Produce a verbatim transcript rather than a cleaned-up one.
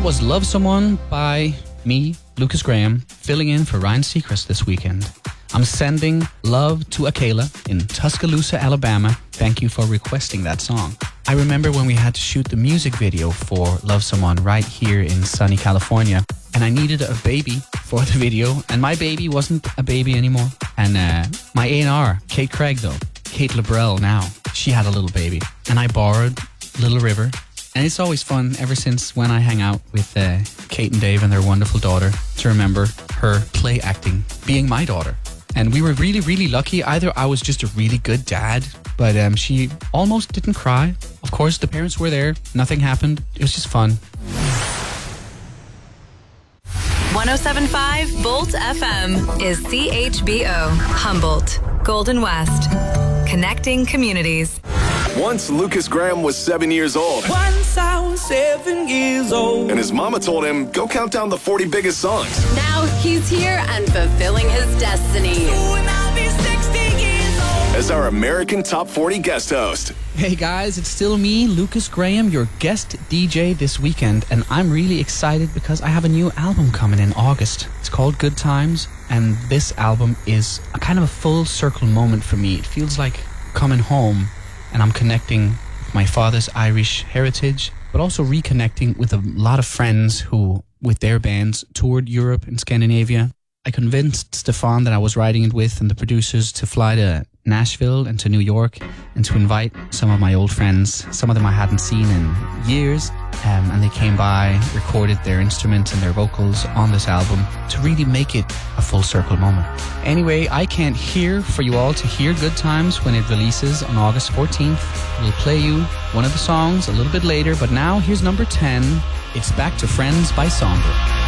that was Love Someone by me, Lucas Graham, filling in for Ryan Seacrest this weekend. I'm sending love to Akela in Tuscaloosa, Alabama. Thank you for requesting that song. I remember when we had to shoot the music video for Love Someone right here in sunny California, and I needed a baby for the video, and my baby wasn't a baby anymore. And uh, my A and R, Kate Craig though, Kate LeBrel now, she had a little baby, and I borrowed Little River. And it's always fun ever since when I hang out with uh, Kate and Dave and their wonderful daughter to remember her play acting being my daughter. And we were really, really lucky. Either I was just a really good dad, but um, she almost didn't cry. Of course, the parents were there. Nothing happened. It was just fun. one oh seven point five Bolt F M is C H B O, Humboldt, Golden West. Connecting communities. Once Lucas Graham was seven years old. Once I was seven years old. And his mama told him, go count down the forty biggest songs. Now he's here and fulfilling his destiny. Soon I'll be sixty years old. As our American Top forty guest host. Hey guys, it's still me, Lucas Graham, your guest D J this weekend, and I'm really excited because I have a new album coming in August. It's called Good Times, and this album is a kind of a full circle moment for me. It feels like coming home, and I'm connecting with my father's Irish heritage, but also reconnecting with a lot of friends who, with their bands, toured Europe and Scandinavia. I convinced Stefan that I was writing it with and the producers to fly to Nashville and to New York and to invite some of my old friends. Some of them I hadn't seen in years, um, and they came by, recorded their instruments and their vocals on this album to really make it a full circle moment. Anyway, I can't hear for you all to hear Good Times when it releases on August fourteenth. We'll play you one of the songs a little bit later, but now here's number ten. It's Back to Friends by Sondra.